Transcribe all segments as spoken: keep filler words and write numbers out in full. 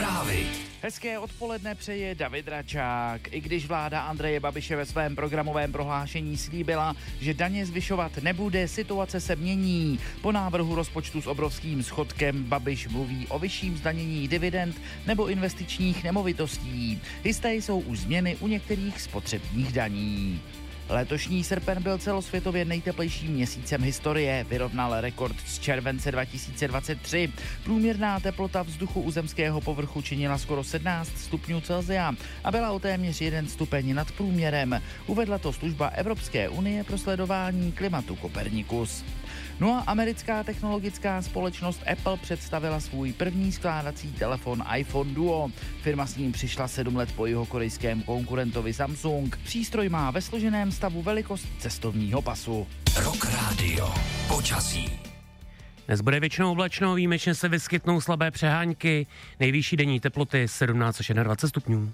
Zprávy. Hezké odpoledne přeje David Račák. I když vláda Andreje Babiše ve svém programovém prohlášení slíbila, že daně zvyšovat nebude, situace se mění. Po návrhu rozpočtu s obrovským schodkem Babiš mluví o vyšším zdanění dividend nebo investičních nemovitostí. Jisté jsou už změny u některých spotřebních daní. Letošní srpen byl celosvětově nejteplejším měsícem historie, vyrovnal rekord z července dva tisíce dvacet tři. Průměrná teplota vzduchu u zemského povrchu činila skoro sedmnáct stupňů Celsia a byla o téměř jeden stupeň nad průměrem. Uvedla to služba Evropské unie pro sledování klimatu Copernicus. No a americká technologická společnost Apple představila svůj první skládací telefon iPhone Duo. Firma s ním přišla sedm let po jeho korejském konkurentovi Samsung. Přístroj má ve složeném stavu velikost cestovního pasu. Rock Radio. Počasí. Dnes bude většinou oblačno, výjimečně se vyskytnou slabé přehánky, nejvyšší denní teploty sedmnáct až dvacet jedna stupňů.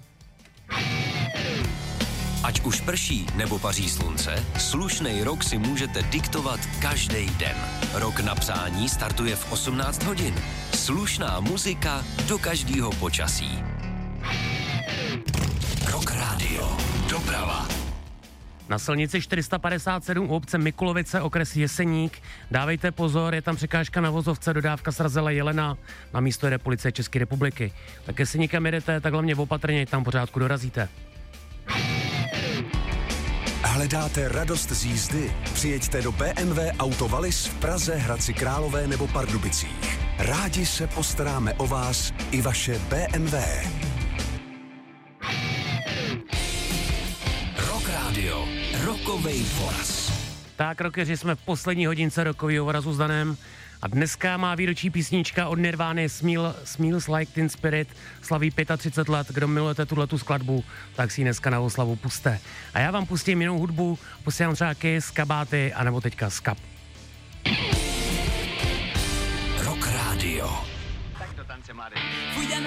Ať už prší nebo paří slunce, slušnej rok si můžete diktovat každý den. Rok na psání startuje v osmnáct hodin. Slušná muzika do každého počasí. Rock Radio. Doprava. Na silnici čtyři sta padesát sedm u obce Mikulovice, okres Jeseník. Dávejte pozor, je tam překážka na vozovce, dodávka srazila jelena, na místo jede policie České republiky. Tak jestli někam jedete, tak hlavně opatrně, tam pořádku dorazíte. Hledáte radost z jízdy? Přijeďte do bé em vé Auto Wallis v Praze, Hradci Králové nebo Pardubicích. Rádi se postaráme o vás i vaše bé em vé. Rock Radio. Rokovej voraz. Tak, rockeři, jsme v poslední hodince rokovýho vorazu s Danem. A dneska má výročí písnička od Nirvány Smell, Smells Like Teen Spirit, slaví třicet pět let. Kdo milujete tuhletu skladbu, tak si ji dneska na oslavu puste. A já vám pustím jinou hudbu, posílám třeba Kiss, Kabáty, anebo teďka Skap. Rock Radio. Tak do tance, mladý.